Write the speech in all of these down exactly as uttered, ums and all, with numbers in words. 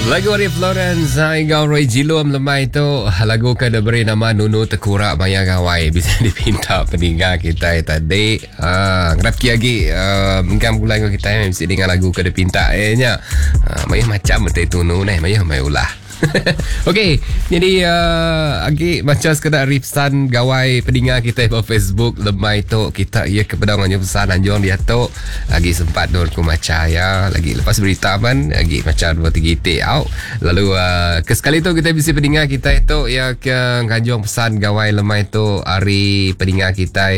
Lagu Arif Lawrence Hingga Roy Jilum lemah itu. Lagu kada beri nama Nunu Tekurak Maya Gawai. Bisa dipinta peninggal kita tadi. Ah, kerap lagi uh, mengam pula kita mesti dengan lagu kada pinta eh nya. Ah, Maya macam betul itu nu nih Maya mai ulah. Okey, jadi uh, agi macam sekadar ripsan gawai pendengar kita di Facebook lemai tu kita ia kepada orang pesan anjong dia tu lagi sempat dur ku macam ya lagi lepas berita man lagi macam dua tiga titik out lalu uh, ke sekali tu kita bisa pendengar kita itu ya ke anjong pesan gawai lemai tu hari pendengar kita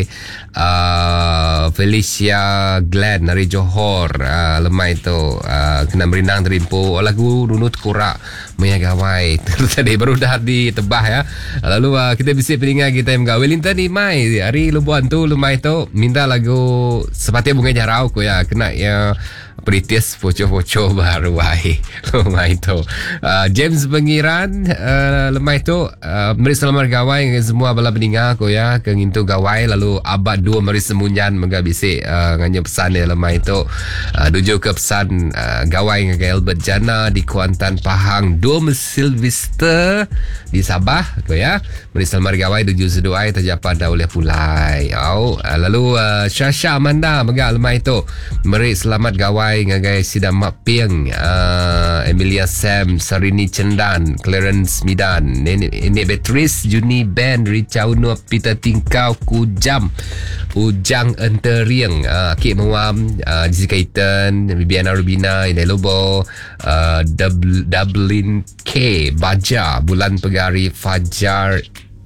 uh, Felicia Glenn dari Johor uh, lemai tu uh, kena berenang terimpu lagu Nunu Tekurak Maya Gawai terus tadi baru dah ditebah ya. Lalu uh, kita bisa pendengar kita yang Wellington ni mai hari lubuan tu lumai tu minta lagu Sepatih Bunga Jarau ko ya kena ya Pritis poco-poco baru wai lumai tu uh, James Pengiran uh, lemai tu uh, meri selamat gawai dengan semua bala pendengar ko ya kengintu gawai lalu abad dua meri semunyan mega bisi uh, nganya pesan dia lemai tu uh, tuju ke pesan uh, gawai dengan Albert Jana di Kuantan Pahang Dom Silvester di Sabah ko ya meri selamat gawai tuju seduai terjapan dah oleh pulai au uh, lalu uh, Syasha Amanda mega lemai tu meri selamat gawai ngagai Sidam Mak Pieng uh, Emilia Sam Sarini Cendan Clarence Midan Nenek Beatrice Juni Ben Richa Uno Peter Tingkau Kujam Ujang Enteriang uh, Kik Mawam uh, Jessica Kaitan Bibiana Rubina Inai Lobo uh, Dub- Dublin K Baja Bulan Pegari Fajar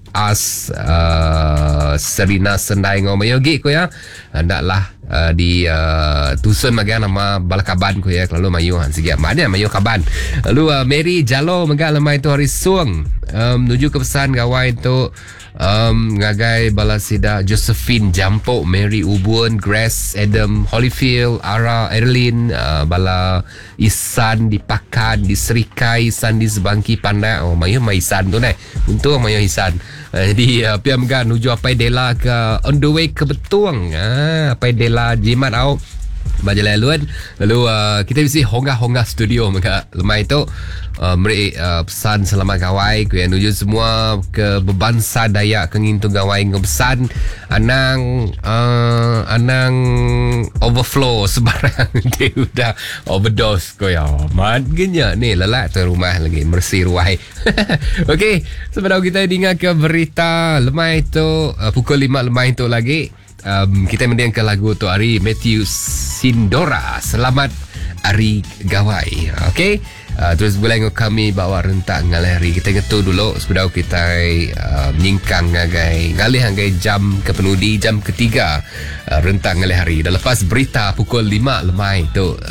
As uh, Serina Sendai Ngomayogi ko ya hendaklah uh, di uh, Tusun maga nama Balakaban ko ya kalau mayu han sige mana mayu kaban lalu uh, Mary Jalo maga lemai tu hari suang um, menuju ke pesan gawai tu um, ngagai Balasida Josephine Jampo Mary Ubun Grace Adam Holyfield Ara Erlin uh, Bala Isan di Pakan di Serikai Isan di Sebangki Pandai oh mayu mai Isan tu nih untuk mayu Isan uh, jadi uh, piam ga nuju apai dela ke on the way ke Betuang ah apai dela jimat au Majalaluan lalu uh, kita bisa honga-honga studio maka lemai tu uh, meri uh, pesan selamat gawai ku yang nuju semua ke Bebansa Dayak kengin tu gawai ngepesan anang uh, anang overflow sebarang dia udah overdose ko ya mat genya ni lelak tu rumah lagi bersih ruai. Okey sebelum kita dengar ke berita lemai tu uh, pukul lima lemai tu lagi Um, kita mendengarkan lagu tu hari Matthew Sindora Selamat Hari Gawai. Okey uh, terus boleh kami bawa rentak ngalih hari kita ngetu dulu sebelum kita uh, menyingkang ngagai ngalih ngagai jam ke penudi jam ketiga uh, rentak ngalih hari dah lepas berita pukul lima lemai tu.